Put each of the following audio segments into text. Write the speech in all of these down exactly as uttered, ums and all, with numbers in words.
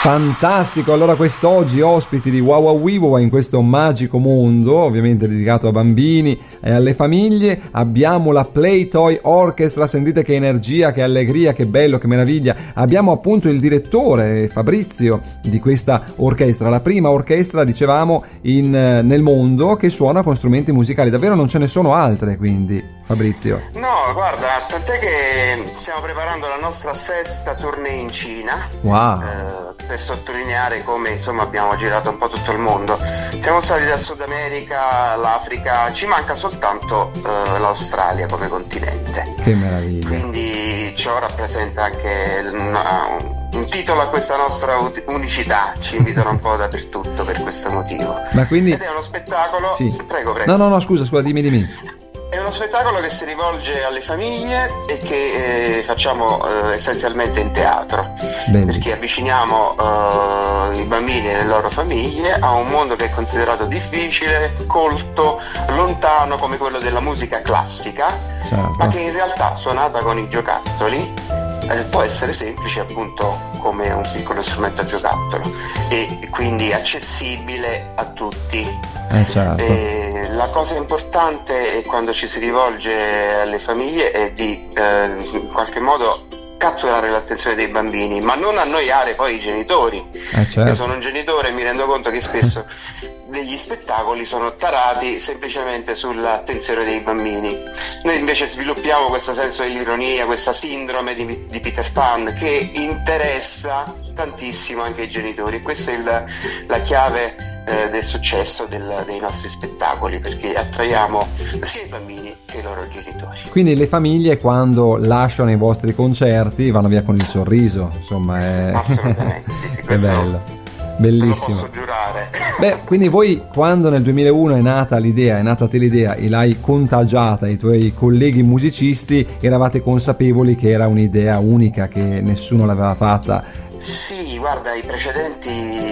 Fantastico, allora quest'oggi ospiti di Wow Wow Wiwa in questo magico mondo, ovviamente dedicato a bambini e alle famiglie, abbiamo la Playtoy Orchestra, sentite che energia, che allegria, che bello, che meraviglia, abbiamo appunto il direttore Fabrizio di questa orchestra, la prima orchestra dicevamo in, nel mondo che suona con strumenti musicali, davvero non ce ne sono altre quindi Fabrizio? No, guarda, tant'è che stiamo preparando la nostra sesta tournée in Cina. Wow. Eh, per sottolineare come insomma abbiamo girato un po' tutto il mondo. Siamo stati dal Sud America, l'Africa, ci manca soltanto eh, l'Australia come continente. Che meraviglia. Quindi ciò rappresenta anche una, un, un titolo a questa nostra unicità, ci invitano un po' dappertutto per questo motivo. Ma quindi... Ed è uno spettacolo... Sì. Prego, prego. No, no, no, scusa, scusa, dimmi, dimmi. È uno spettacolo che si rivolge alle famiglie e che eh, facciamo eh, essenzialmente in teatro. Bene. Perché avviciniamo eh, i bambini e le loro famiglie a un mondo che è considerato difficile, colto, lontano come quello della musica classica, certo. Ma che in realtà suonata con i giocattoli eh, può essere semplice appunto come un piccolo strumento a giocattolo e quindi accessibile a tutti. Eh, certo. E la cosa importante è quando ci si rivolge alle famiglie è di eh, in qualche modo catturare l'attenzione dei bambini, ma non annoiare poi i genitori. Eh, certo. Io sono un genitore e mi rendo conto che spesso degli spettacoli sono tarati semplicemente sull'attenzione dei bambini. Noi invece sviluppiamo questo senso dell'ironia, questa sindrome di, di Peter Pan che interessa tantissimo anche ai genitori. Questa è il, la chiave eh, del successo del, dei nostri spettacoli, perché attraiamo sia i bambini che i loro genitori. Quindi le famiglie quando lasciano i vostri concerti vanno via con il sorriso, insomma è... Assolutamente, sì, sì, che bello. Bellissimo. Lo posso giurare. Beh, quindi voi quando nel duemilauno è nata l'idea, è nata te l'idea e l'hai contagiata ai tuoi colleghi musicisti, eravate consapevoli che era un'idea unica, che nessuno l'aveva fatta? Sì, guarda, i precedenti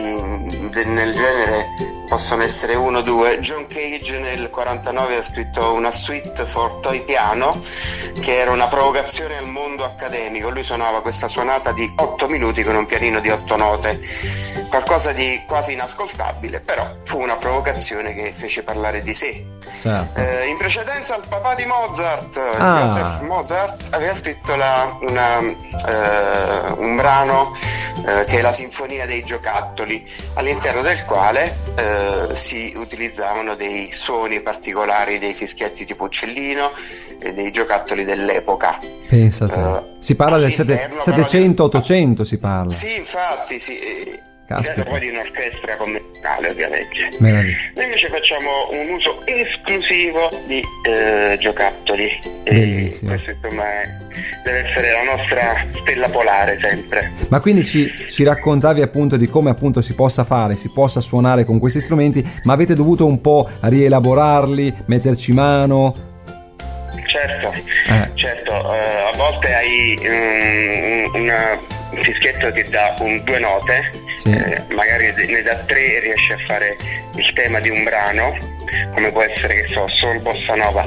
nel genere possono essere uno o due. John Cage nel quarantanove ha scritto una suite for toy piano che era una provocazione al mondo accademico. Lui suonava questa suonata di otto minuti con un pianino di otto note, qualcosa di quasi inascoltabile, però fu una provocazione che fece parlare di sé. Certo. Eh, in precedenza il papà di Mozart, ah. Joseph Mozart, aveva scritto la, una, eh, un brano eh, che è la Sinfonia dei giocattoli, all'interno del quale eh, si utilizzavano dei suoni particolari, dei fischietti tipo uccellino e dei giocattoli dell'epoca. Pensate. Eh, si parla del settecento ottocento, si parla. Sì, infatti, sì. Caspita. Poi di un'orchestra commerciale ovviamente. Meraviglia. Noi invece facciamo un uso esclusivo di eh, giocattoli. Bellissimo. E questo insomma è, deve essere la nostra stella polare sempre. Ma quindi ci, ci raccontavi appunto di come appunto si possa fare, si possa suonare con questi strumenti, ma avete dovuto un po' rielaborarli, metterci mano? Certo, eh. certo, eh, a volte hai um, una, un fischietto che dà un, due note, sì. eh, magari ne dà tre e riesci a fare il tema di un brano, come può essere, che so, Sol Bossa Nova,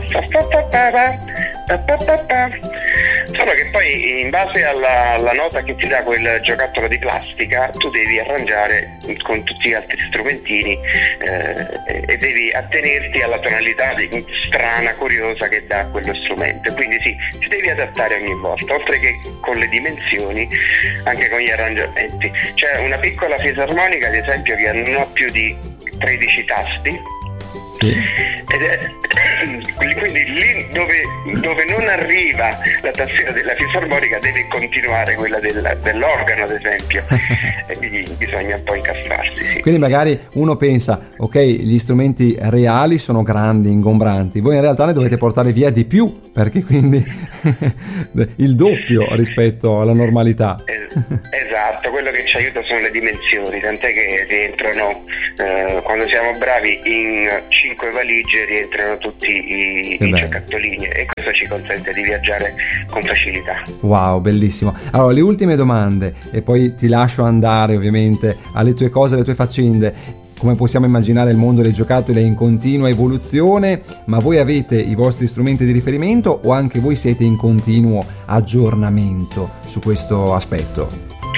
solo che poi in base alla, alla nota che ti dà quel giocattolo di plastica tu devi arrangiare con tutti gli altri strumentini eh, e devi attenerti alla tonalità di, strana, curiosa che dà quello strumento, quindi sì, ti devi adattare ogni volta, oltre che con le dimensioni anche con gli arrangiamenti. C'è una piccola fisarmonica ad esempio che non ha più di tredici tasti. Sì. Ed è, quindi lì dove, dove non arriva la tastiera della fisarmonica deve continuare quella del, dell'organo ad esempio e quindi bisogna un po' incastrarsi, sì. Quindi magari uno pensa ok, gli strumenti reali sono grandi, ingombranti, voi in realtà ne dovete portare via di più, perché quindi il doppio rispetto alla normalità. Esatto, quello che ci aiuta sono le dimensioni, tant'è che rientrano eh, quando siamo bravi in cinque valigie rientrano tutti i, i giocattolini e questo ci consente di viaggiare con facilità. Wow, bellissimo. Allora, le ultime domande e poi ti lascio andare ovviamente alle tue cose, alle tue faccende. Come possiamo immaginare, il mondo dei giocattoli è in continua evoluzione, ma voi avete i vostri strumenti di riferimento o anche voi siete in continuo aggiornamento su questo aspetto?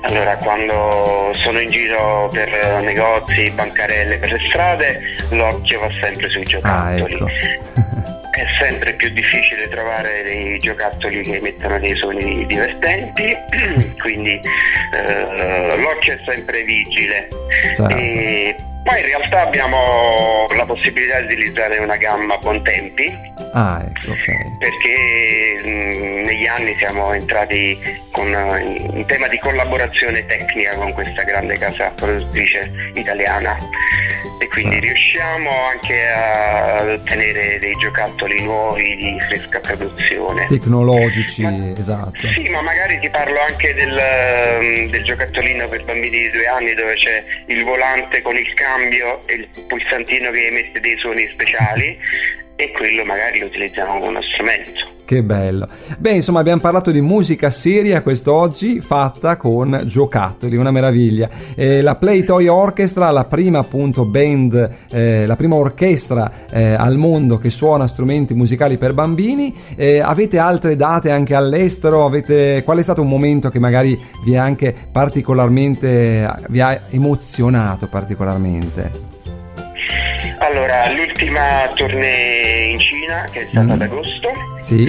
Allora, quando sono in giro per negozi, bancarelle, per le strade, l'occhio va sempre sui giocattoli. Ah, ecco. È sempre più difficile trovare dei giocattoli che emettono dei suoni divertenti, quindi eh, l'occhio è sempre vigile. Certo. E poi in realtà abbiamo la possibilità di utilizzare una gamma a buon tempi. Ah, ecco, ok. Perché mh, negli anni siamo entrati con, in tema di collaborazione tecnica con questa grande casa produttrice italiana e quindi ah. riusciamo anche a ottenere dei giocattoli nuovi di fresca produzione. Tecnologici, ma, esatto. Sì, ma magari ti parlo anche del, del giocattolino per bambini di due anni dove c'è il volante con il cambio e il pulsantino che emette dei suoni speciali. E quello magari lo utilizziamo come uno strumento. Che bello. Beh, insomma, abbiamo parlato di musica seria quest'oggi fatta con giocattoli, una meraviglia. Eh, la Playtoy Orchestra, la prima appunto band, eh, la prima orchestra eh, al mondo che suona strumenti musicali per bambini. Eh, avete altre date anche all'estero? Avete, qual è stato un momento che magari vi ha anche particolarmente, vi ha emozionato particolarmente? Allora, l'ultima tournée in Cina, che è stata mm. ad agosto, sì.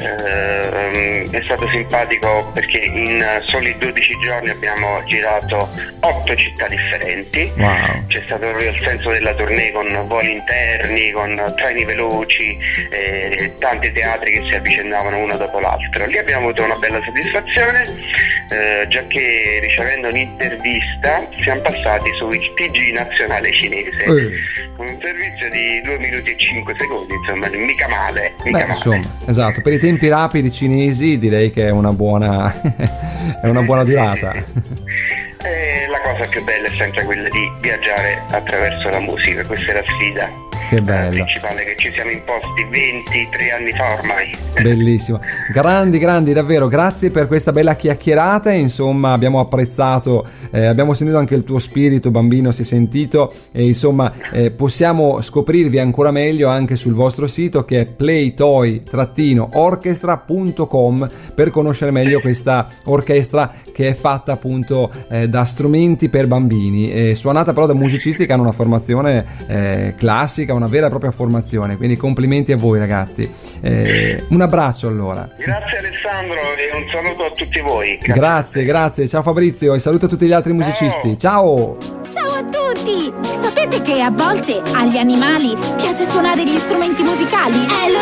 eh, è stato simpatico perché in soli dodici giorni abbiamo girato otto città differenti. Wow. C'è stato proprio il senso della tournée con voli interni, con treni veloci, eh, tanti teatri che si avvicendavano uno dopo l'altro. Lì abbiamo avuto una bella soddisfazione, eh, già che ricevendo un'intervista siamo passati sul T G nazionale cinese. Eh. Un servizio di due minuti e cinque secondi, insomma, mica male. Mica Beh, male. Insomma, esatto, per i tempi rapidi cinesi direi che è una buona è una buona durata. E la cosa più bella è sempre quella di viaggiare attraverso la musica, questa è la sfida. Che bello. Principale che ci siamo imposti ventitré anni fa ormai. Bellissimo, grandi grandi davvero, grazie per questa bella chiacchierata. Insomma, abbiamo apprezzato, eh, abbiamo sentito anche il tuo spirito bambino, si è sentito, e insomma eh, possiamo scoprirvi ancora meglio anche sul vostro sito che è playtoy orchestra punto com per conoscere meglio questa orchestra che è fatta appunto eh, da strumenti per bambini, eh, suonata però da musicisti che hanno una formazione eh, classica, una vera e propria formazione, quindi complimenti a voi ragazzi. Eh, un abbraccio allora. Grazie Alessandro e un saluto a tutti voi. Grazie, grazie, grazie. Ciao Fabrizio e saluto a tutti gli altri musicisti. Ciao. Ciao a tutti. Sapete che a volte agli animali piace suonare gli strumenti musicali? Eh, lo